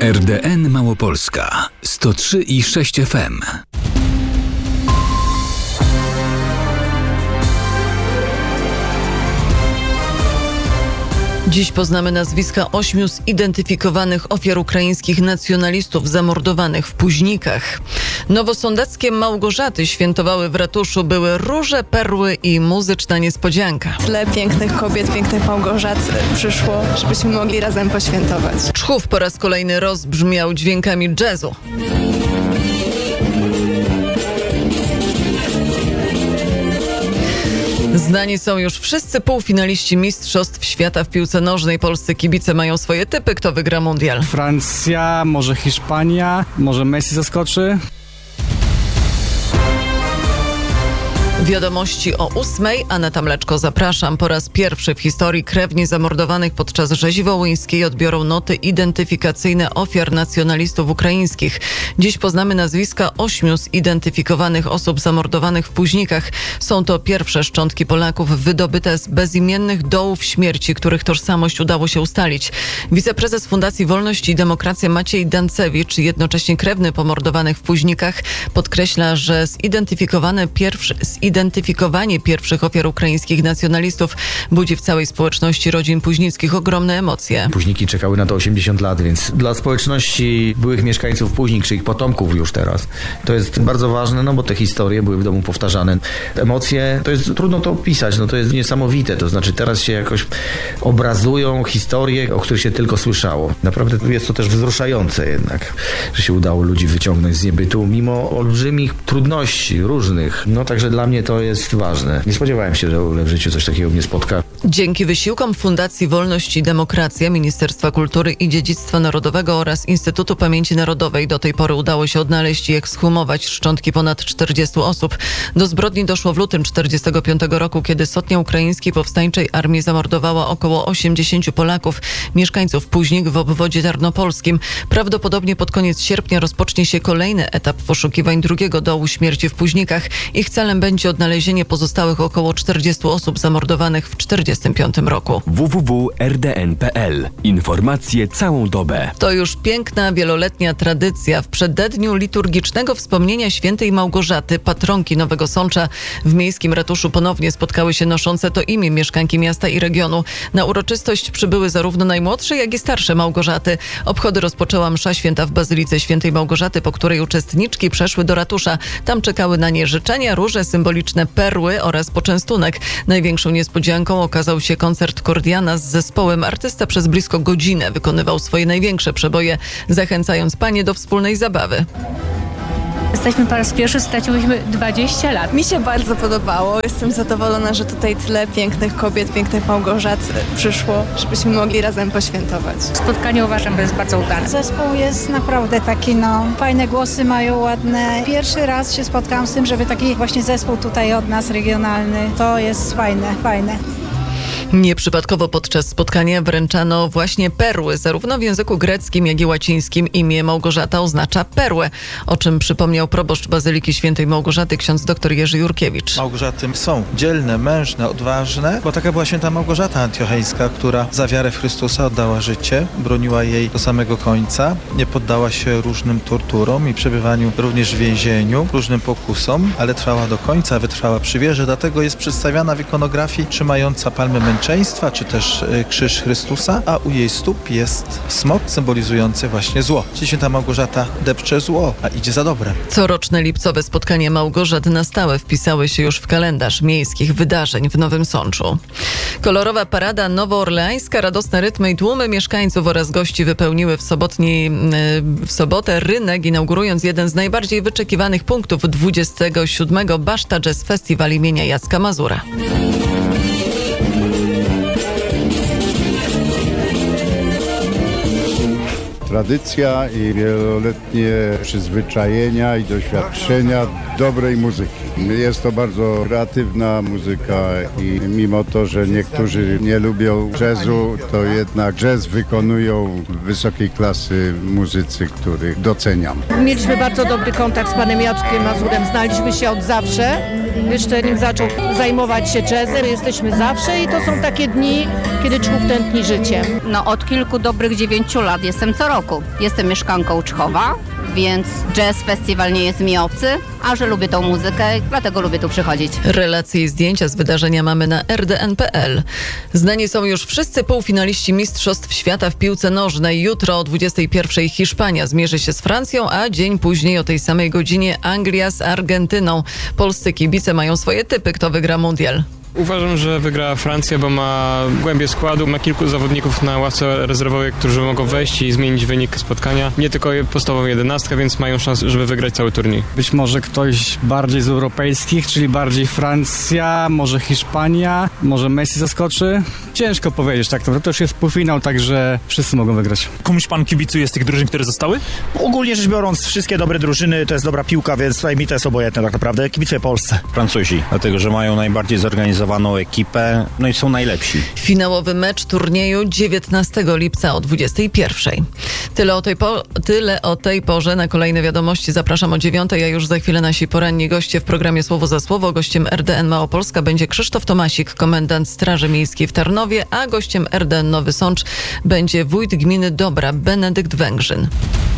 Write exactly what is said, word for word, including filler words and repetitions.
R D N Małopolska sto trzy i sześć F M. Dziś poznamy nazwiska ośmiu zidentyfikowanych ofiar ukraińskich nacjonalistów zamordowanych w Późnikach. Nowosądeckie Małgorzaty świętowały w ratuszu. Były róże, perły i muzyczna niespodzianka. Tyle pięknych kobiet, pięknych Małgorzat przyszło, żebyśmy mogli razem poświętować. Czchów po raz kolejny rozbrzmiał dźwiękami jazzu. Znani są już wszyscy półfinaliści Mistrzostw Świata w piłce nożnej. Polscy kibice mają swoje typy, kto wygra mundial. Francja, może Hiszpania, może Messi zaskoczy. Wiadomości o ósmej. Aneta Mleczko, zapraszam. Po raz pierwszy w historii krewni zamordowanych podczas rzezi wołyńskiej odbiorą noty identyfikacyjne ofiar nacjonalistów ukraińskich. Dziś poznamy nazwiska ośmiu zidentyfikowanych osób zamordowanych w Późnikach. Są to pierwsze szczątki Polaków wydobyte z bezimiennych dołów śmierci, których tożsamość udało się ustalić. Wiceprezes Fundacji Wolność i Demokracja Maciej Dancewicz, jednocześnie krewny pomordowanych w Późnikach, podkreśla, że zidentyfikowane pierwsze Identyfikowanie pierwszych ofiar ukraińskich nacjonalistów budzi w całej społeczności rodzin późnickich ogromne emocje. Późniki czekały na to osiemdziesiąt lat, więc dla społeczności byłych mieszkańców Późnik, czy ich potomków już teraz, to jest bardzo ważne, no bo te historie były w domu powtarzane. Emocje, to jest trudno to opisać, no to jest niesamowite, to znaczy teraz się jakoś obrazują historie, o których się tylko słyszało. Naprawdę jest to też wzruszające jednak, że się udało ludzi wyciągnąć z niebytu, mimo olbrzymich trudności różnych. No także dla mnie to jest ważne. Nie spodziewałem się, że w życiu coś takiego mnie spotka. Dzięki wysiłkom Fundacji Wolność i Demokracja, Ministerstwa Kultury i Dziedzictwa Narodowego oraz Instytutu Pamięci Narodowej do tej pory udało się odnaleźć i ekshumować szczątki ponad czterdziestu osób. Do zbrodni doszło w lutym czterdziestego piątego roku, kiedy sotnia ukraińskiej powstańczej armii zamordowała około osiemdziesięciu Polaków, mieszkańców Późnik w obwodzie tarnopolskim. Prawdopodobnie pod koniec sierpnia rozpocznie się kolejny etap poszukiwań drugiego dołu śmierci w Późnikach. Ich celem będzie odnalezienie pozostałych około czterdziestu osób zamordowanych w czterdziestym piątym roku. w w w kropka r d n kropka p l. Informacje całą dobę. To już piękna, wieloletnia tradycja. W przededniu liturgicznego wspomnienia świętej Małgorzaty, patronki Nowego Sącza, w miejskim ratuszu ponownie spotkały się noszące to imię mieszkanki miasta i regionu. Na uroczystość przybyły zarówno najmłodsze, jak i starsze Małgorzaty. Obchody rozpoczęła msza święta w Bazylice Świętej Małgorzaty, po której uczestniczki przeszły do ratusza. Tam czekały na nie życzenia, róże, symboliczne perły oraz poczęstunek. Największą niespodzianką okazał się koncert Kordiana z zespołem. Artysta przez blisko godzinę wykonywał swoje największe przeboje, zachęcając panie do wspólnej zabawy. Jesteśmy po raz pierwszy, straciłyśmy dwadzieścia lat. Mi się bardzo podobało. Jestem zadowolona, że tutaj tyle pięknych kobiet, pięknych Małgorzat przyszło, żebyśmy mogli razem poświętować. Spotkanie uważam, że jest bardzo udane. Zespół jest naprawdę taki, no, fajne głosy mają, ładne. Pierwszy raz się spotkałam z tym, żeby taki właśnie zespół tutaj od nas, regionalny, to jest fajne, fajne. Nieprzypadkowo podczas spotkania wręczano właśnie perły. Zarówno w języku greckim, jak i łacińskim imię Małgorzata oznacza perłę, o czym przypomniał proboszcz Bazyliki Świętej Małgorzaty, ksiądz dr Jerzy Jurkiewicz. Małgorzaty są dzielne, mężne, odważne, bo taka była święta Małgorzata Antiocheńska, która za wiarę w Chrystusa oddała życie, broniła jej do samego końca, nie poddała się różnym torturom i przebywaniu również w więzieniu, różnym pokusom, ale trwała do końca, wytrwała przy wierze, dlatego jest przedstawiana w ikonografii trzymająca palmę męczeństwa, czy też krzyż Chrystusa, a u jej stóp jest smok symbolizujący właśnie zło. Czyli święta Małgorzata depcze zło, a idzie za dobrem. Coroczne lipcowe spotkania Małgorzat na stałe wpisały się już w kalendarz miejskich wydarzeń w Nowym Sączu. Kolorowa parada nowoorleańska, radosne rytmy i tłumy mieszkańców oraz gości wypełniły w, sobotni, w sobotę rynek, inaugurując jeden z najbardziej wyczekiwanych punktów dwudziestego siódmego Baszta Jazz Festival imienia Jacka Mazura. Tradycja i wieloletnie przyzwyczajenia i doświadczenia dobrej muzyki. Jest to bardzo kreatywna muzyka i mimo to, że niektórzy nie lubią jazzu, to jednak jazz wykonują wysokiej klasy muzycy, których doceniam. Mieliśmy bardzo dobry kontakt z panem Jackiem Mazurem, znaliśmy się od zawsze. Jeszcze nim zaczął zajmować się jazzem, jesteśmy zawsze i to są takie dni, kiedy Czchów tętni życiem. No od kilku dobrych dziewięciu lat jestem co roku. roku. Jestem mieszkanką Czchowa, więc Jazz Festival nie jest mi obcy, a że lubię tą muzykę, dlatego lubię tu przychodzić. Relacje i zdjęcia z wydarzenia mamy na r d n kropka p l. Znani są już wszyscy półfinaliści Mistrzostw Świata w piłce nożnej. Jutro o dwudziestej pierwszej Hiszpania zmierzy się z Francją, a dzień później o tej samej godzinie Anglia z Argentyną. Polscy kibice mają swoje typy, kto wygra mundial. Uważam, że wygra Francja, bo ma głębię składu, ma kilku zawodników na ławce rezerwowej, którzy mogą wejść i zmienić wynik spotkania. Nie tylko podstawową jedenastkę, więc mają szansę, żeby wygrać cały turniej. Być może ktoś bardziej z europejskich, czyli bardziej Francja, może Hiszpania, może Messi zaskoczy. Ciężko powiedzieć, tak naprawdę to już jest półfinał, także wszyscy mogą wygrać. Komuś pan kibicuje z tych drużyn, które zostały? Ogólnie rzecz biorąc, wszystkie dobre drużyny, to jest dobra piłka, więc tutaj mi to jest obojętne tak naprawdę. Kibicuję Polsce. Francuzi, dlatego że mają najbardziej zorganizowaną ekipę, no i są najlepsi. Finałowy mecz turnieju dziewiętnastego lipca o dwudziestej pierwszej. Tyle o tej, po- tyle o tej porze. Na kolejne wiadomości zapraszam o dziewiątej, a już za chwilę nasi poranni goście w programie Słowo za Słowo. Gościem R D N Małopolska będzie Krzysztof Tomasik, komendant Straży Miejskiej w Tarnowie, a gościem R D N Nowy Sącz będzie wójt gminy Dobra, Benedykt Węgrzyn.